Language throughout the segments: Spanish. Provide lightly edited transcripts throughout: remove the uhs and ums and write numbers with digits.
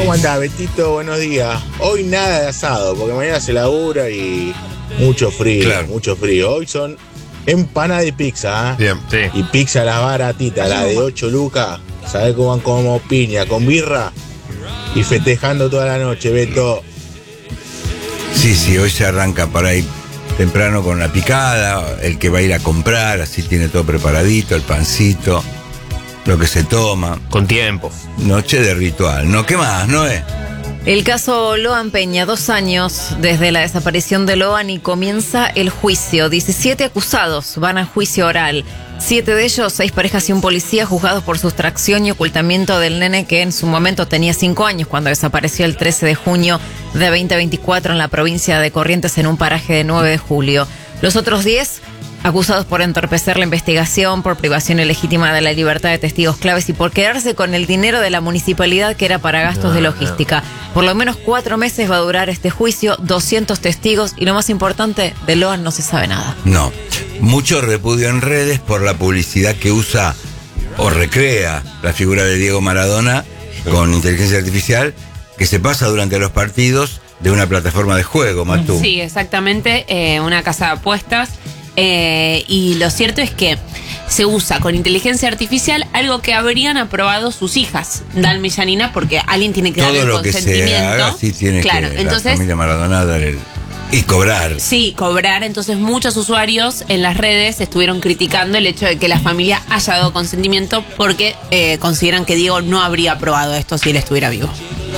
¿Cómo andás, Betito? Buenos días. Hoy nada de asado, porque mañana se labura y mucho frío, Claro. mucho frío. Hoy son empanadas de pizza, ¿eh? Bien. Sí. Y pizza las baratitas, la de 8 lucas. ¿Sabés cómo van como piña, con birra? Y festejando toda la noche, Beto. Sí, hoy se arranca para ir temprano con la picada, el que va a ir a comprar, así tiene todo preparadito, el pancito, lo que se toma. Con tiempo. Noche de ritual, ¿no? ¿Qué más, Noé? El caso Loan Peña, 2 años desde la desaparición de Loan y comienza el juicio. 17 acusados van a juicio oral. 7 de ellos, 6 parejas y un policía, juzgados por sustracción y ocultamiento del nene que en su momento tenía 5 años cuando desapareció el 13 de junio de 2024 en la provincia de Corrientes en un paraje de 9 de julio. Los otros 10 acusados por entorpecer la investigación, por privación ilegítima de la libertad de testigos claves y por quedarse con el dinero de la municipalidad que era para gastos de logística. Por lo menos 4 meses va a durar este juicio, 200 testigos y lo más importante, de Loan no se sabe nada. No. Mucho repudio en redes por la publicidad que usa o recrea la figura de Diego Maradona con inteligencia artificial, que se pasa durante los partidos de una plataforma de juego, Matú. Sí, exactamente, una casa de apuestas. Y lo cierto es que se usa con inteligencia artificial algo que habrían aprobado sus hijas, Dalma y Janina, porque alguien tiene que dar Todo el lo que consentimiento. se haga, sí tiene claro, que entonces, la familia Maradona dar el... y cobrar. sí, cobrar. Entonces muchos usuarios en las redes estuvieron criticando el hecho de que la familia haya dado consentimiento porque consideran que Diego no habría aprobado esto si él estuviera vivo.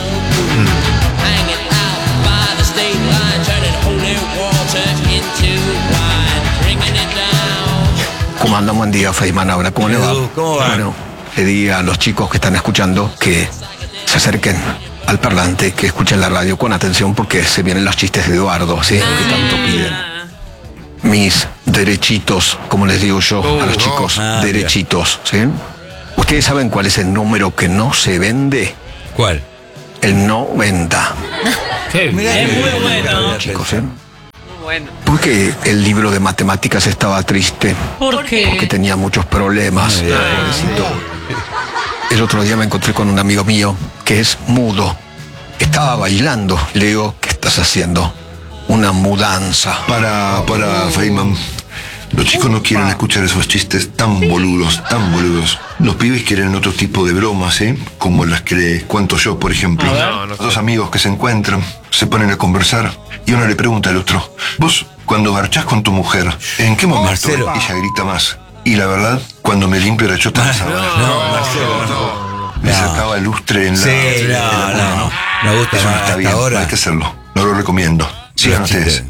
¿Cómo andan? Buen día, Feynman. Ahora, ¿cómo le va? Edu, ¿cómo va? Bueno, pedí a los chicos que están escuchando que se acerquen al parlante, que escuchen la radio con atención porque se vienen los chistes de Eduardo, ¿sí? Que tanto piden. Mis derechitos, como les digo yo a los chicos, Ah, derechitos, ¿sí? ¿Ustedes saben cuál es el número que no se vende? ¿Cuál? El 90. Qué bien. Es muy bueno. Chicos, ¿eh? Bueno. Porque el libro de matemáticas estaba triste. ¿Por qué? Porque tenía muchos problemas. Pobrecito. El otro día me encontré con un amigo mío que es mudo. Estaba bailando. Le digo, ¿qué estás haciendo? Una mudanza. Para Feynman. Los chicos no quieren escuchar esos chistes tan boludos, tan boludos. Los pibes quieren otro tipo de bromas, ¿eh? Como las que les cuento yo, por ejemplo. No sé. Dos amigos que se encuentran, se ponen a conversar y uno le pregunta al otro: vos, cuando garchás con tu mujer, ¿en qué momento Marcelo. ella grita más? Y la verdad, cuando me limpio la chota de sábana. Marcelo, no. Me No. sacaba el lustre en la... Sí, en la no. mano. Me gusta Eso no más está hasta bien, ahora. hay que hacerlo. No lo recomiendo. Sigan Los chistes. ustedes.